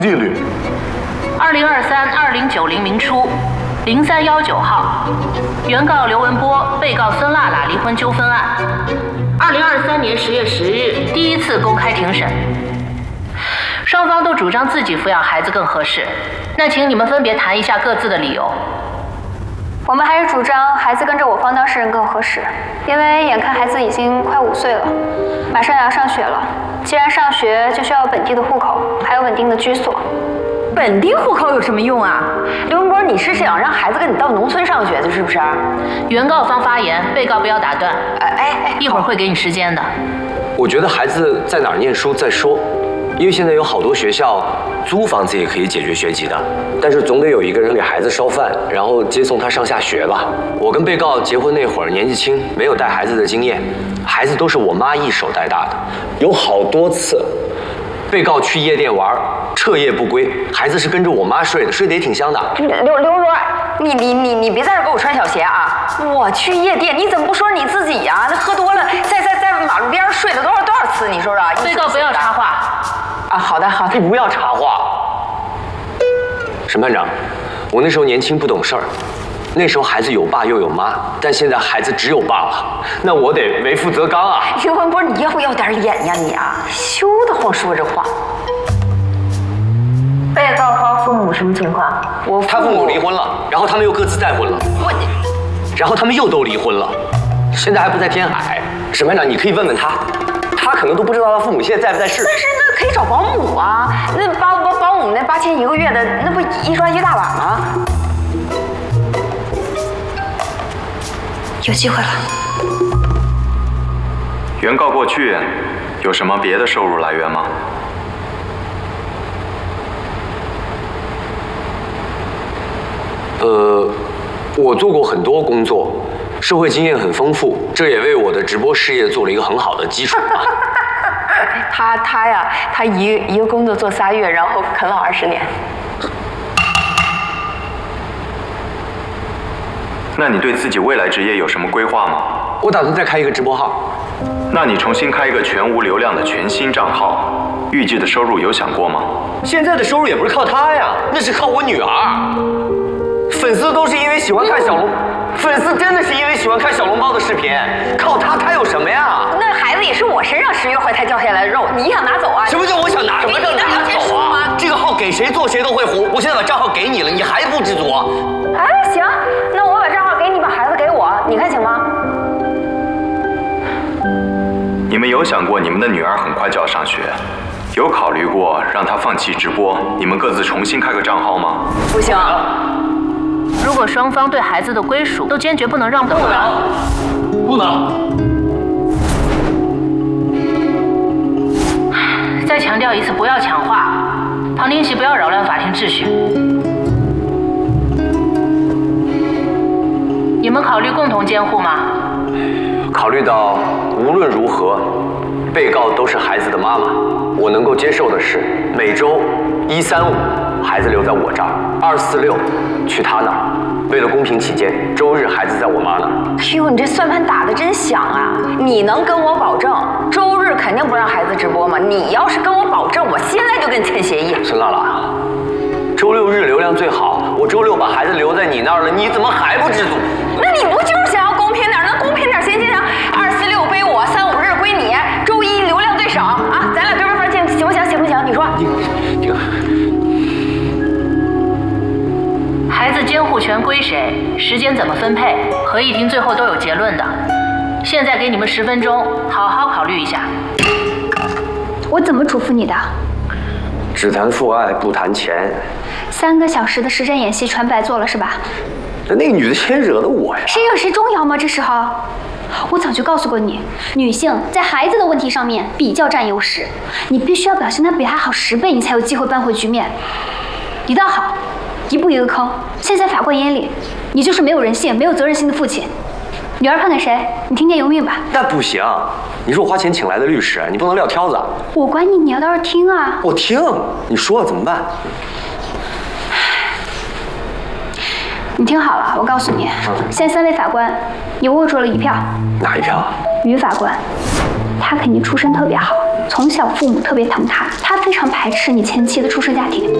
纪律。 2023-2090明初0319号，原告刘文波、被告孙辣辣离婚纠纷案，2023年10月10日第一次公开庭审。双方都主张自己抚养孩子更合适，那请你们分别谈一下各自的理由。 我们还是主张孩子跟着我方当事人更合适，因为眼看孩子已经快5岁了，马上也要上学了。既然上学，就需要本地的户口，还有稳定的居所。 本地户口有什么用啊？刘文波，你是想让孩子跟你到农村上学去，是不是？ 原告方发言，被告不要打断。一会儿会给你时间的。 我觉得孩子在哪儿念书再说。因为现在有好多学校租房子也可以解决学籍的，但是总得有一个人给孩子烧饭，然后接送他上下学吧。我跟被告结婚那会儿年纪轻，没有带孩子的经验，孩子都是我妈一手带大的。有好多次，被告去夜店玩，彻夜不归，孩子是跟着我妈睡的，睡得也挺香的。 刘若，你别在这给我穿小鞋啊！我去夜店，你怎么不说你自己呀？那喝多了，在马路边睡了多少次？你说说。 被告不要插话。 啊，好的。 你不要插话。审判长，我那时候年轻不懂事儿，那时候孩子有爸又有妈，但现在孩子只有爸了，那我得为父则刚啊。 刘文波，你要不要点脸呀你啊？羞得慌说这话。 被告方父母什么情况？ 他父母离婚了，然后他们又各自再婚了，然后他们又都离婚了，现在还不在天海。审判长，你可以问问他，他可能都不知道他父母现在在不在世。 但是那可以找保姆啊，那保姆那8000一个月的，那不一抓一大把吗？ 有机会了。 原告过去有什么别的收入来源吗？ 我做过很多工作，社会经验很丰富，这也为我的直播事业做了一个很好的基础啊。 他一个工作做3月，然后啃老20年。 那你对自己未来职业有什么规划吗？ 我打算再开一个直播号。 那你重新开一个全无流量的全新账号，预计的收入有想过吗？ 现在的收入也不是靠他呀，那是靠我女儿。粉丝都是因为喜欢看小笼，粉丝真的是因为喜欢看小笼包的视频，靠他有什么呀？ 那孩子也是我身上10月怀胎教下来的肉，你想拿走啊？ 什么叫我想拿？什么叫拿走啊？这个号给谁做谁都会红，我现在把账号给你了，你还不知足？ 哎，行，那我把账号给你，把孩子给我，你看行吗？ 你们有想过你们的女儿很快就要上学，有考虑过让她放弃直播，你们各自重新开个账号吗？ 不行。 如果双方对孩子的归属都坚决不能让步， 不能。 再强调一次，不要抢话。旁听席不要扰乱法庭秩序。你们考虑共同监护吗？ 考虑到无论如何，被告都是孩子的妈妈，我能够接受的是每周1、3、5孩子留在我这儿，2、4、6去他那儿。为了公平起见，周日孩子在我妈那儿。 哎呦，你这算盘打得真响啊！你能跟我保证周日肯定不让孩子直播吗？你要是跟我保证，我现在就跟你签协议。 孙辣辣，周6日流量最好，我周6把孩子留在你那儿了，你怎么还不知足？ 那你不就是想要公平点？那公平点行不行？2、4、6归我，3、5日归你，周1流量最少啊！咱俩对半分进，行不行？行不行？你说。 孩子监护权归谁？时间怎么分配？合议庭最后都有结论的。现在给你们10分钟，好好考虑一下。 我怎么嘱咐你的？ 只谈父爱，不谈钱。 3个小时的实战演习全白做了是吧？ 那个女的先惹的我呀！ 谁惹谁重要吗？这时候，我早就告诉过你，女性在孩子的问题上面比较占优势，你必须要表现得比她好10倍，你才有机会扳回局面。你倒好，一步一个坑。现在法官眼里，你就是没有人性、没有责任心的父亲。女儿判给谁？你听天由命吧。 那不行，你是我花钱请来的律师，你不能撂挑子。 我管你，你要倒是听啊。 我听，你说怎么办？ 你听好了，我告诉你，现在3位法官，你握住了一票。 哪一票？ 于法官，他肯定出身特别好， 从小父母特别疼他，他非常排斥你前妻的出身家庭。